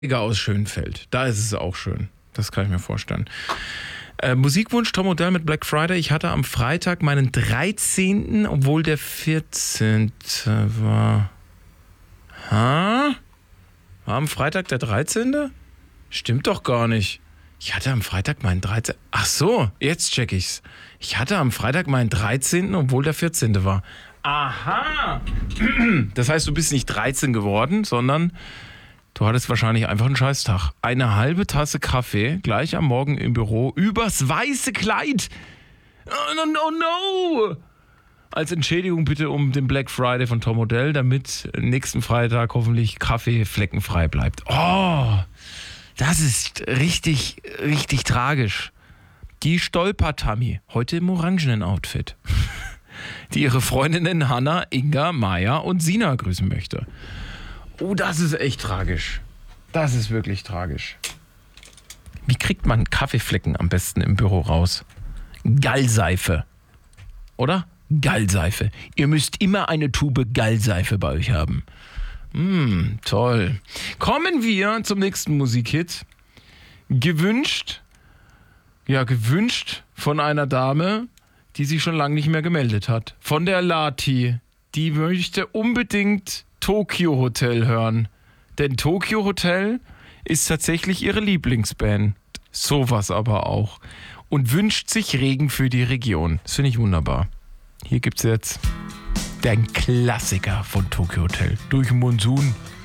aus Schönfeld. Da ist es auch schön. Das kann ich mir vorstellen. Musikwunsch Tom Odell mit Black Friday. Ich hatte am Freitag meinen 13., obwohl der 14. war. War am Freitag der 13.? Stimmt doch gar nicht. Ich hatte am Freitag meinen 13. Ach so, jetzt check ich's. Ich hatte am Freitag meinen 13., obwohl der 14. war. Aha! Das heißt, du bist nicht 13 geworden, sondern du hattest wahrscheinlich einfach einen Scheißtag. Eine halbe Tasse Kaffee, gleich am Morgen im Büro, übers weiße Kleid. Oh no! Als Entschädigung bitte um den Black Friday von Tom Odell, damit nächsten Freitag hoffentlich Kaffee fleckenfrei bleibt. Oh, das ist richtig, richtig tragisch. Die Stolper-Tammy, heute im orangenen Outfit, die ihre Freundinnen Hanna, Inga, Maya und Sina grüßen möchte. Oh, das ist echt tragisch. Das ist wirklich tragisch. Wie kriegt man Kaffeeflecken am besten im Büro raus? Gallseife. Oder? Gallseife. Ihr müsst immer eine Tube Gallseife bei euch haben. Toll. Kommen wir zum nächsten Musikhit. Gewünscht von einer Dame, die sich schon lange nicht mehr gemeldet hat. Von der Lati. Die möchte unbedingt Tokyo Hotel hören. Denn Tokyo Hotel ist tatsächlich ihre Lieblingsband. Sowas aber auch. Und wünscht sich Regen für die Region. Das finde ich wunderbar. Hier gibt's jetzt den Klassiker von Tokyo Hotel. Durch den Monsun.